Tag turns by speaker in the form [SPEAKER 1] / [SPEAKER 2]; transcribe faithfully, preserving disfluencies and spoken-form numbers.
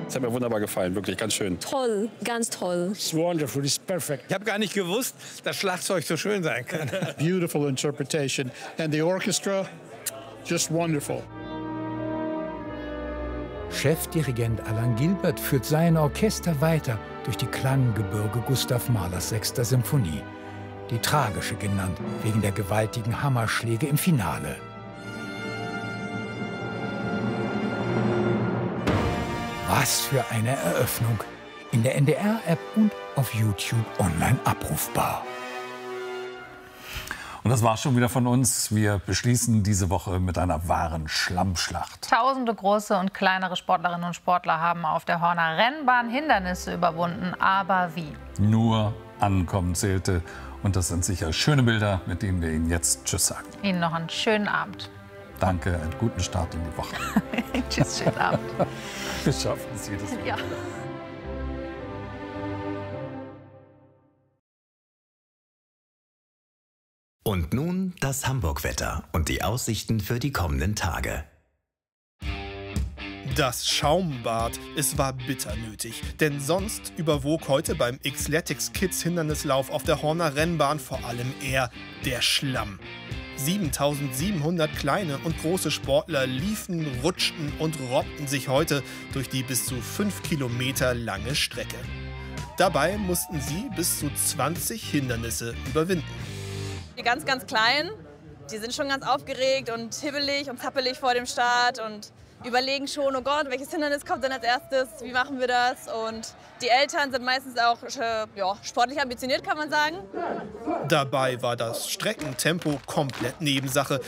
[SPEAKER 1] Das hat mir wunderbar gefallen, wirklich ganz schön.
[SPEAKER 2] Toll, ganz toll.
[SPEAKER 3] It's wonderful, it's perfect.
[SPEAKER 4] Ich habe gar nicht gewusst, dass Schlagzeug so schön sein kann.
[SPEAKER 5] Beautiful interpretation. And the orchestra, just wonderful.
[SPEAKER 6] Chefdirigent Alan Gilbert führt sein Orchester weiter durch die Klanggebirge Gustav Mahlers sechster Symphonie. Die tragische genannt, wegen der gewaltigen Hammerschläge im Finale. Was für eine Eröffnung! In der N D R-App und auf YouTube online abrufbar.
[SPEAKER 7] Und das war schon wieder von uns. Wir beschließen diese Woche mit einer wahren Schlammschlacht.
[SPEAKER 8] Tausende große und kleinere Sportlerinnen und Sportler haben auf der Horner Rennbahn Hindernisse überwunden. Aber wie?
[SPEAKER 7] Nur Ankommen zählte. Und das sind sicher schöne Bilder, mit denen wir Ihnen jetzt Tschüss sagen.
[SPEAKER 8] Ihnen noch einen schönen Abend.
[SPEAKER 7] Danke, einen guten Start in die Woche.
[SPEAKER 8] Tschüss, schönen Abend.
[SPEAKER 7] Wir schaffen es jedes Mal.
[SPEAKER 8] Ja.
[SPEAKER 9] Und nun das Hamburg-Wetter und die Aussichten für die kommenden Tage.
[SPEAKER 10] Das Schaumbad, es war bitter nötig, denn sonst überwog heute beim Xletics Kids Hindernislauf auf der Horner Rennbahn vor allem eher der Schlamm. siebentausendsiebenhundert kleine und große Sportler liefen, rutschten und robbten sich heute durch die bis zu fünf Kilometer lange Strecke. Dabei mussten sie bis zu zwanzig Hindernisse überwinden.
[SPEAKER 11] Die ganz, ganz Kleinen, die sind schon ganz aufgeregt und hibbelig und zappelig vor dem Start und überlegen schon, oh Gott, welches Hindernis kommt denn als erstes, wie machen wir das? Und die Eltern sind meistens auch äh, ja, sportlich ambitioniert, kann man sagen.
[SPEAKER 10] Dabei war das Streckentempo komplett Nebensache.